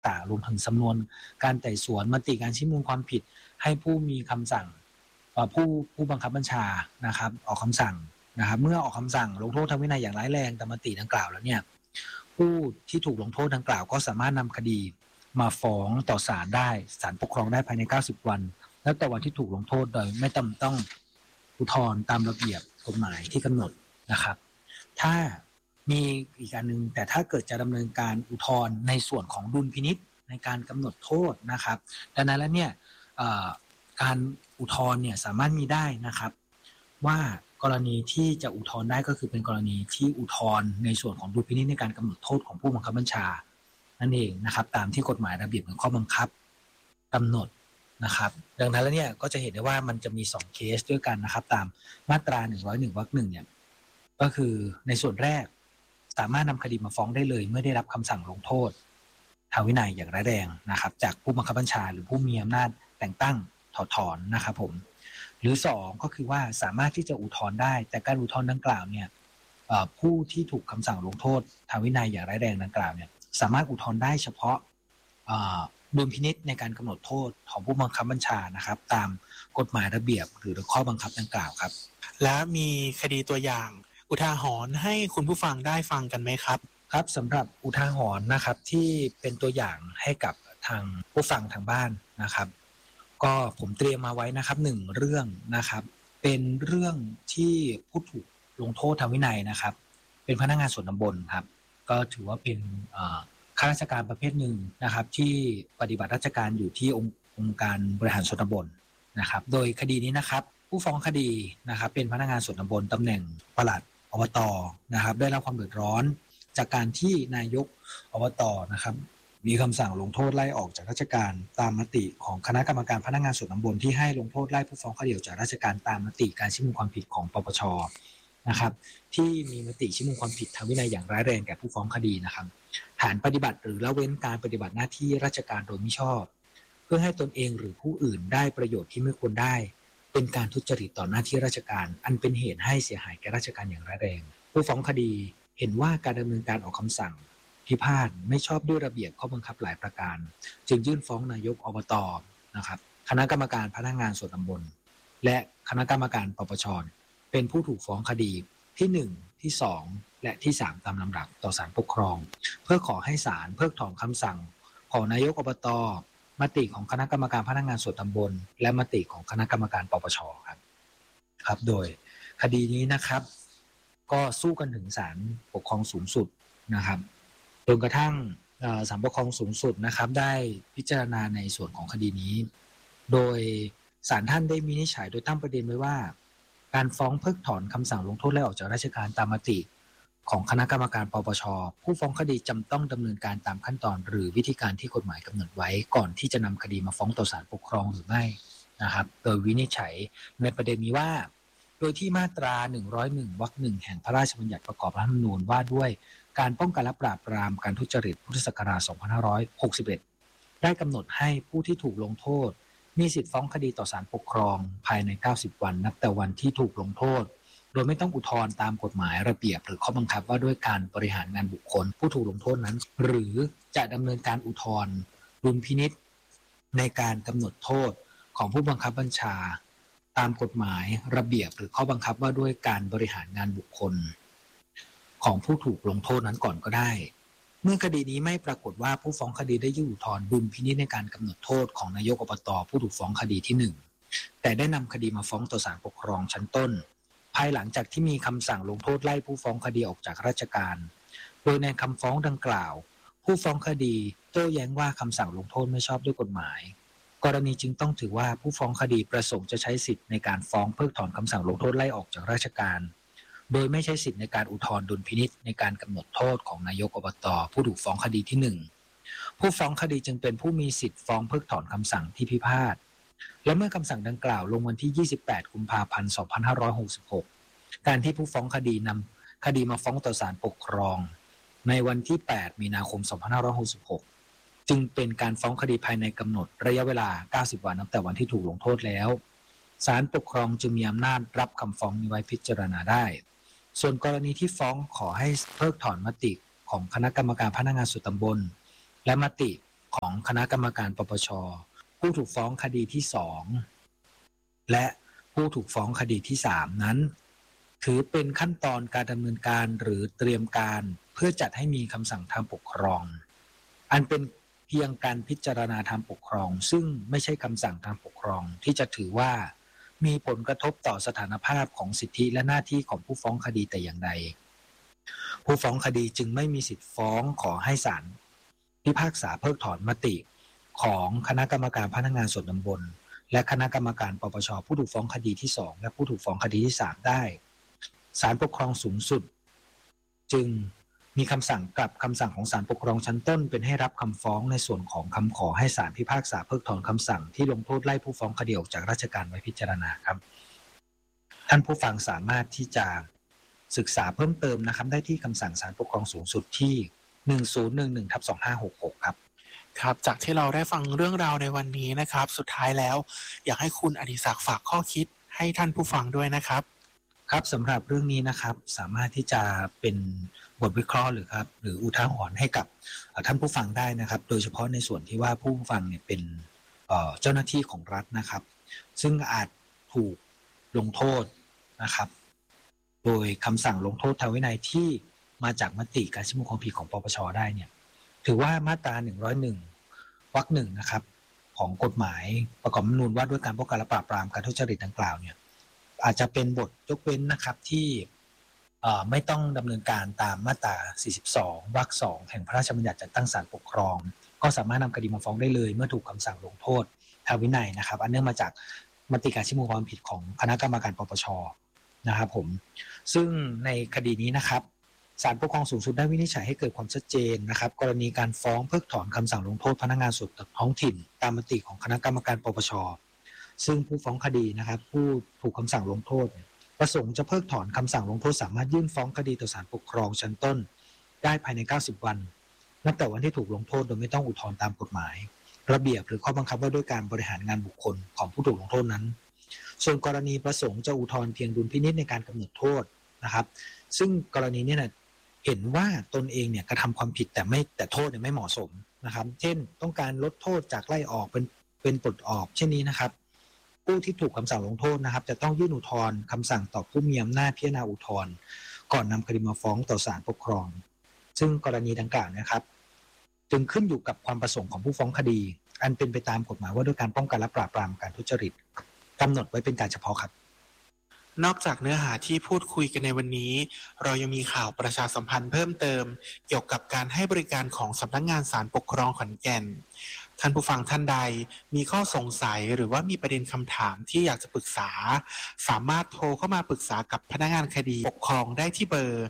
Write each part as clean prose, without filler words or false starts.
ต่างๆรวมถึงสำนวนการไต่สวนมติการชี้มูลความผิดให้ผู้มีคำสั่งผู้บังคับบัญชานะครับออกคำสั่งนะครับเมื่อออกคำสั่งลงโทษทางวินัยอย่างร้ายแรงตามมติดังกล่าวแล้วเนี่ยผู้ที่ถูกลงโทษดังกล่าวก็สามารถนำคดีมาฟ้องต่อศาลได้ศาลปกครองได้ภายใน90วันแล้วแต่วันที่ถูกลงโทษโดยไม่ต้องอุทธรณ์ตามระเบียบกฎหมายที่กำหนดนะครับถ้ามีอีกอันนึงแต่ถ้าเกิดจะดำเนินการอุทธรณ์ในส่วนของดุลพินิจในการกำหนดโทษนะครับดังนั้นแล้วเนี่ยการอุทธรณ์เนี่ยสามารถมีได้นะครับว่ากรณีที่จะอุทธรณ์ได้ก็คือเป็นกรณีที่อุทธรณ์ในส่วนของดุลพินิจในการกำหนดโทษของผู้บังคับบัญชานั่นเองนะครับตามที่กฎหมายระเบียบหรือข้อบังคับกำหนดนะครับดังนั้นแล้วเนี่ยก็จะเห็นได้ว่ามันจะมี2เคสด้วยกันนะครับตามมาตรา101วรรค 1เนี่ยก็คือในส่วนแรกสามารถนำคดีมาฟ้องได้เลยเมื่อได้รับคำสั่งลงโทษทางวินัยอย่างร้ายแรงนะครับจากผู้บังคับบัญชาหรือผู้มีอำนาจแต่งตั้งถอดถอนนะครับผมหรือ2ก็คือว่าสามารถที่จะอุทธรณ์ได้แต่การอุทธรณ์ดังกล่าวเนี่ยผู้ที่ถูกคำสั่งลงโทษทางวินัยอย่างร้ายแรงดังกล่าวเนี่ยสามารถอุทธรณ์ได้เฉพาะดุลพินิจในการกำหนดโทษของผู้บังคับบัญชานะครับตามกฎหมายระเบียบหรือข้อบังคับดังกล่าวครับและมีคดีตัวอย่างอุทาหรณ์ให้คุณผู้ฟังได้ฟังกันไหมครับครับสำหรับอุทาหรณ์นะครับที่เป็นตัวอย่างให้กับทางผู้ฟังทางบ้านนะครับก็ผมเตรียมมาไว้นะครับ1เรื่องนะครับเป็นเรื่องที่ผู้ถูกลงโทษทางวินัยนะครับเป็นพนักงานส่วนตำบลครับก็ถือว่าเป็นข้าราชการประเภทหนึ่งนะครับที่ปฏิบัติราชการอยู่ที่องค์การบริหารส่วนตำบลนะครับโดยคดีนี้นะครับผู้ฟ้องคดีนะครับเป็นพนักงานส่วนตำบลตำแหน่งปลัดอบต.นะครับได้รับความเดือดร้อนจากการที่นายกอบต.นะครับมีคำสั่งลงโทษไล่ออกจากราชการตามมติของคณะกรรมการพนักงานส่วนตำบลที่ให้ลงโทษไล่ผู้ฟ้องคดีออกจากราชการตามมติการชี้มูลความผิดของปปช.นะครับที่มีมติชี้มูลความผิดทางวินัยอย่างร้ายแรงแก่ผู้ฟ้องคดีนะครับฐานปฏิบัติหรือละเว้นการปฏิบัติหน้าที่ราชการโดยมิชอบเพื่อให้ตนเองหรือผู้อื่นได้ประโยชน์ที่ไม่ควรได้เป็นการทุจริตต่อหน้าที่ราชการอันเป็นเหตุให้เสียหายแก่ราชการอย่างร้ายแรงผู้ฟ้องคดีเห็นว่าการดำเนินการออกคำสั่งพิพาทไม่ชอบด้วยระเบียบข้อบังคับหลายประการจึงยื่นฟ้องนายกอบต.นะครับคณะกรรมการพนักงานส่วนตำบลและคณะกรรมการปปช.เป็นผู้ถูกฟ้องคดีที่1ที่2และที่3ตามลำดับต่อศาลปกครองเพื่อขอให้ศาลเพิกถอนคำสั่งของนายกอบต.มติของคณะกรรมการพนักงานส่วนตำบลและมติของคณะกรรมการปปช.ครับโดยคดีนี้นะครับก็สู้กันถึงศาลปกครองสูงสุดนะครับจนกระทั่งศาลปกครองสูงสุดนะครับได้พิจารณาในส่วนของคดีนี้โดยศาลท่านได้วินิจฉัยโดยตั้งประเด็นไว้ว่าการฟ้องเพิกถอนคำสั่งลงโทษไล่ออกจากราชการตามมติของคณะกรรมการปปช.ผู้ฟ้องคดีจำต้องดำเนินการตามขั้นตอนหรือวิธีการที่กฎหมายกำหนดไว้ก่อนที่จะนำคดีมาฟ้องต่อศาลปกครองหรือไม่นะครับโดยวินิจฉัยในประเด็นนี้ว่าโดยที่มาตรา101วรรค 1แห่งพระราชบัญญัติประกอบรัฐธรรมนูญว่าด้วยการป้องกันและปราบปรามการทุจริตพุทธศักราช2561ได้กำหนดให้ผู้ที่ถูกลงโทษมีสิทธิฟ้องคดีต่อศาลปกครองภายใน90วันนับแต่วันที่ถูกลงโทษโดยไม่ต้องอุทธรณ์ตามกฎหมายระเบียบหรือข้อบังคับว่าด้วยการบริหารงานบุคคลผู้ถูกลงโทษนั้นหรือจะดำเนินการอุทธรณ์ดุลพินิจในการกำหนดโทษของผู้บังคับบัญชาตามกฎหมายระเบียบหรือข้อบังคับว่าด้วยการบริหารงานบุคคลของผู้ถูกลงโทษนั้นก่อนก็ได้เมื่อคดีนี้ไม่ปรากฏว่าผู้ฟ้องคดีได้ยื่นอุทธรณ์ดุลพินิจในการกำหนดโทษของนายกอบต.ผู้ถูกฟ้องคดีที่1แต่ได้นำคดีมาฟ้องต่อศาลปกครองชั้นต้นภายหลังจากที่มีคำสั่งลงโทษไล่ผู้ฟ้องคดีออกจากราชการโดยในคำฟ้องดังกล่าวผู้ฟ้องคดีโต้แย้งว่าคำสั่งลงโทษไม่ชอบด้วยกฎหมายกรณีจึงต้องถือว่าผู้ฟ้องคดีประสงค์จะใช้สิทธิ์ในการฟ้องเพิกถอนคำสั่งลงโทษไล่ออกจากราชการโดยไม่ใช้สิทธิ์ในการอุทธรณ์ดุลพินิจในการกำหนดโทษของนายกอบต.ผู้ถูกฟ้องคดีที่1ผู้ฟ้องคดีจึงเป็นผู้มีสิทธิ์ฟ้องเพิกถอนคำสั่งที่พิพาทและเมื่อคำสั่งดังกล่าวลงวันที่28กุมภาพันธ์2566การที่ผู้ฟ้องคดีนำคดีมาฟ้องต่อศาลปกครองในวันที่8มีนาคม2566จึงเป็นการฟ้องคดีภายในกำหนดระยะเวลา90วันนับแต่วันที่ถูกลงโทษแล้วศาลปกครองจึงมีอำนาจรับคำฟ้องนี้ไว้พิจารณาได้ส่วนกรณีที่ฟ้องขอให้เพิกถอนมติของคณะกรรมการพนักงานส่วนตำบลและมติของคณะกรรมการปปช.ผู้ถูกฟ้องคดีที่2และผู้ถูกฟ้องคดีที่3นั้นถือเป็นขั้นตอนการดำเนินการหรือเตรียมการเพื่อจัดให้มีคำสั่งทางปกครองอันเป็นเพียงการพิจารณาทางปกครองซึ่งไม่ใช่คำสั่งทางปกครองที่จะถือว่ามีผลกระทบต่อสถานภาพของสิทธิและหน้าที่ของผู้ฟ้องคดีแต่อย่างใดผู้ฟ้องคดีจึงไม่มีสิทธิฟ้องขอให้ศาลพิพากษาเพิกถอนมติของคณะกรรมการพนักงานส่วนตำบลและคณะกรรมการปปช.ผู้ถูกฟ้องคดีที่2และผู้ถูกฟ้องคดีที่3ได้ศาลปกครองสูงสุดจึงมีคำสั่งกลับคำสั่งของศาลปกครองชั้นต้นเป็นให้รับคำฟ้องในส่วนของคำขอให้ศาลพิพากษาเพิกถอนคำสั่งที่ลงโทษไล่ผู้ฟ้องคดีออกจากราชการไว้พิจารณาครับท่านผู้ฟังสามารถที่จะศึกษาเพิ่มเติมนะครับได้ที่คำสั่งศาลปกครองสูงสุดที่1011/2566ครับครับจากที่เราได้ฟังเรื่องราวในวันนี้นะครับสุดท้ายแล้วอยากให้คุณอดิศักดิ์ฝากข้อคิดให้ท่านผู้ฟังด้วยนะครับครับสำหรับเรื่องนี้นะครับสามารถที่จะเป็นบทวิเคราะห์หรืออุทาหรณ์ให้กับท่านผู้ฟังได้นะครับโดยเฉพาะในส่วนที่ว่าผู้ฟังเนี่ยเป็นเจ้าหน้าที่ของรัฐนะครับซึ่งอาจถูกลงโทษนะครับโดยคำสั่งลงโทษทางวินัยที่มาจากมติการชี้มูลความผิดของปปช.ได้เนี่ยถือว่ามาตรา101วรรค 1นะครับของกฎหมายประกอบรัฐธรรมนูญว่าด้วยการป้องกันและปราบปรามการทุจริตดังกล่าวเนี่ยอาจจะเป็นบทยกเว้นนะครับที่ไม่ต้องดำเนินการตามมาตรา42วรรค 2แห่งพระราชบัญญัติจัดตั้งศาลปกครองก็สามารถนำคดีมาฟ้องได้เลยเมื่อถูกคำสั่งลงโทษทางวินัยนะครับอันเนื่องมาจากมติการชี้มูลความผิดของคณะกรรมการปปช.นะครับผมซึ่งในคดีนี้นะครับศาลปกครองสูงสุดได้วินิจฉัยให้เกิดความชัดเจนนะครับกรณีการฟ้องเพิกถอนคำสั่งลงโทษพนักงานส่วนท้องถิ่นตามมติของคณะกรรมการปปช.ซึ่งผู้ฟ้องคดีนะครับผู้ถูกคำสั่งลงโทษประสงค์จะเพิกถอนคำสั่งลงโทษสามารถยื่นฟ้องคดีต่อศาลปกครองชั้นต้นได้ภายใน90วันนับแต่วันที่ถูกลงโทษโดยไม่ต้องอุทธรณ์ตามกฎหมายระเบียบหรือข้อบังคับว่าด้วยการบริหารงานบุคคลของผู้ถูกลงโทษนั้นส่วนกรณีประสงค์จะอุทธรณ์เพียงดุลพินิจในการกำหนดโทษนะครับซึ่งกรณีนี้เนี่ยเห็นว่าตนเองเนี่ยกระทำความผิดแต่โทษเนี่ยไม่เหมาะสมนะครับเช่นต้องการลดโทษจากไล่ออกเป็นปลดออกเช่นนี้นะครับผู้ที่ถูกคำสั่งลงโทษนะครับจะต้องยื่นอุทธรณ์คำสั่งต่อผู้มีอำนาจพิจารณาอุทธรณ์ก่อนนำคดีมาฟ้องต่อศาลปกครองซึ่งกรณีดังกล่าวนะครับจึงขึ้นอยู่กับความประสงค์ของผู้ฟ้องคดีอันเป็นไปตามกฎหมายว่าด้วยการป้องกันและปราบปรามการทุจริตกำหนดไว้เป็นการเฉพาะครับนอกจากเนื้อหาที่พูดคุยกันในวันนี้เรายังมีข่าวประชาสัมพันธ์เพิ่มเติมเกี่ยวกับการให้บริการของสำนักงานศาลปกครองขอนแก่นท่านผู้ฟังท่านใดมีข้อสงสัยหรือว่ามีประเด็นคำถามที่อยากจะปรึกษาสามารถโทรเข้ามาปรึกษากับพนักงานคดีปกครองได้ที่เบอร์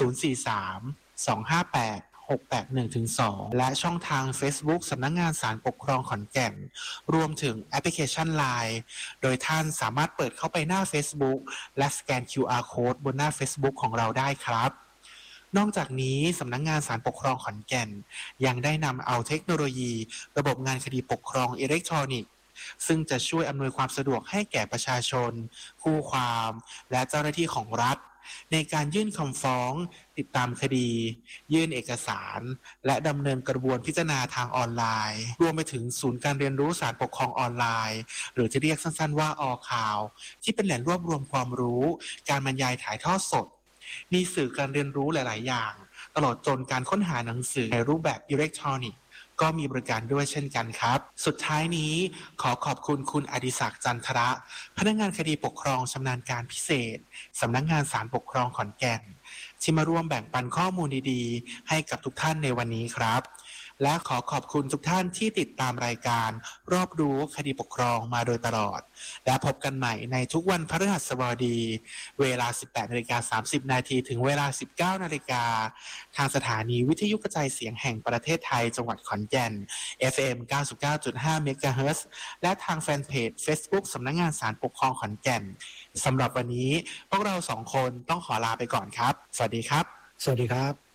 043-258-681-2และช่องทาง Facebook สำนักงานศาลปกครองขอนแก่นรวมถึงแอปพลิเคชัน LINE โดยท่านสามารถเปิดเข้าไปหน้า Facebook และสแกน QR Code บนหน้า Facebook ของเราได้ครับนอกจากนี้สำนักงานศาลปกครองขอนแก่นยังได้นำเอาเทคโนโลยีระบบงานคดีปกครองอิเล็กทรอนิกส์ซึ่งจะช่วยอำนวยความสะดวกให้แก่ประชาชนคู่ความและเจ้าหน้าที่ของรัฐในการยื่นคำฟ้องติดตามคดียื่นเอกสารและดำเนินกระบวนพิจารณาทางออนไลน์รวมไปถึงศูนย์การเรียนรู้ศาลปกครองออนไลน์หรือที่เรียกสั้นๆว่าอ.ข่าวที่เป็นแหล่งรวบรวมความรู้การบรรยายถ่ายทอดสดมีสื่อการเรียนรู้หลายๆอย่างตลอดจนการค้นหาหนังสือในรูปแบบอิเล็กทรอนิกส์ก็มีบริการด้วยเช่นกันครับสุดท้ายนี้ขอขอบคุณคุณอดิศักดิ์จันทระพนักงานคดีปกครองชำนาญการพิเศษสำนักงานศาลปกครองขอนแก่นที่มาร่วมแบ่งปันข้อมูลดีๆให้กับทุกท่านในวันนี้ครับและขอขอบคุณทุกท่านที่ติดตามรายการรอบรู้คดีปกครองมาโดยตลอดและพบกันใหม่ในทุกวันพฤหัสบดีเวลา 18:30 น.ถึงเวลา 19:00 น.ทางสถานีวิทยุกระจายเสียงแห่งประเทศไทยจังหวัดขอนแก่น FM 99.5 เมกะเฮิรตซ์และทางแฟนเพจ Facebook สำนักงานศาลปกครองขอนแก่นสำหรับวันนี้พวกเรา2 คนต้องขอลาไปก่อนครับสวัสดีครับสวัสดีครับ